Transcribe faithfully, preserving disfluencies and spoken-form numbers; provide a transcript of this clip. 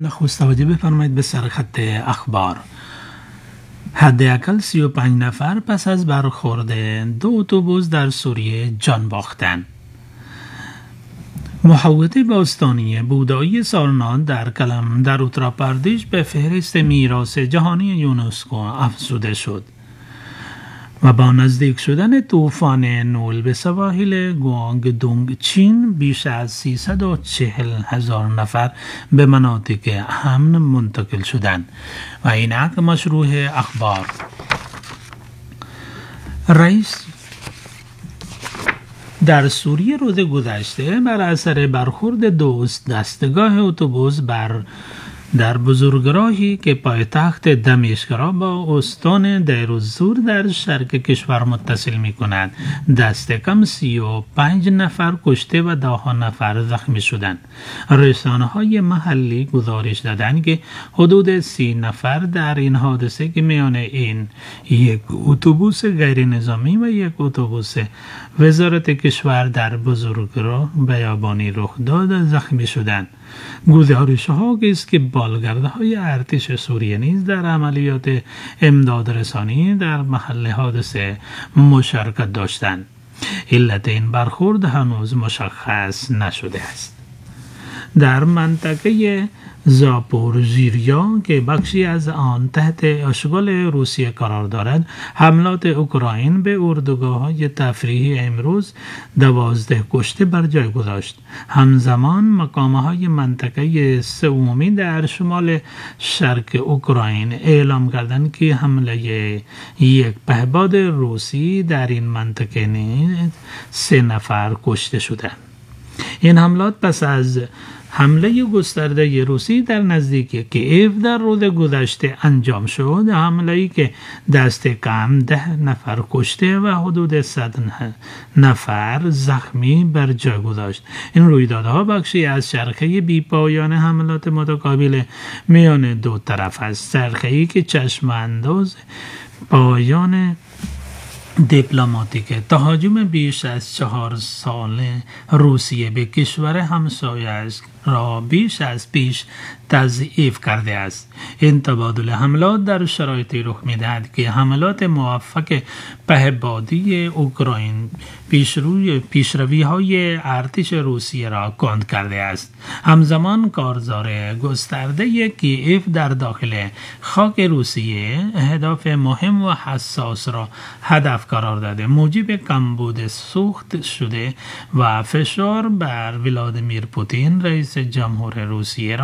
نخست توجه بفرمایید به سرخط اخبار. حداقل سی و پنج نفر پس از برخورد دو اتوبوس در سوریه جان باختند. محوطه باستانی بودایی سارنان در کلم در اتراپردیش به فهرست میراث جهانی یونسکو افزوده شد و با نزدیک شدن طوفان نول به سواحل گوانگدونگ چین بیش از سیصد و چهل هزار نفر به مناطق امن منتقل شدند. و اینک مشروع اخبار. رئیس در سوریه روز گذشته بر اثر برخورد دوست دستگاه اتوبوس بر در بزرگراهی که پایتخت دمشق را با استان دیر الزور در شرق کشور متصل می کند دست کم سی و پنج نفر کشته و ده نفر زخمی شدند. رسانه های محلی گزارش دادند که حدود سی نفر در این حادثه که میان این یک اتوبوس غیر نظامی و یک اتوبوس وزارت کشور در بزرگراه بیابانی رخ داد زخمی شدند. گزارش ها است که بالگرد های ارتش سوریه نیز در عملیات امداد رسانی در محل حادثه مشارکت داشتند. علت این برخورد هنوز مشخص نشده است. در منطقه زاپورژیریا که بخشی از آن تحت اشغال روسیه قرار دارد، حملات اوکراین به اردوگاه‌های تفریحی امروز دوازده کشته بر جای گذاشت. همزمان مقام‌های منطقه سومی در شمال شرق اوکراین اعلام کردند که حمله یک پهپاد روسی در این منطقه نیز سه نفر کشته شدند. این حملات پس از حمله گسترده روسی در نزدیکی کیف در روز گذشته انجام شد، حمله‌ای که دست کم ده نفر کشته و حدود صد نفر زخمی بر جای گذاشت. این رویدادها بخشی از چرخه بی پایان حملات متقابل میان دو طرف است، چرخه‌ای که چشم انداز پایان دیپلماتیک تهاجم بیش از چهار سال روسیه به کشور همسایه‌اش را بیش از پیش تضعیف کرده است. این تبادل حملات در شرایطی رخ می‌دهد که حملات موفق پهپادی اوکراین پیشروی پیشروی‌های ارتش روسیه را کند کرده است. همزمان کارزار گسترده کیف در داخل خاک روسیه اهداف مهم و حساس را هدف قرار داده، موجب کمبود سوخت شده و فشار بر ولادیمیر پوتین رئیس جمهور روسیه را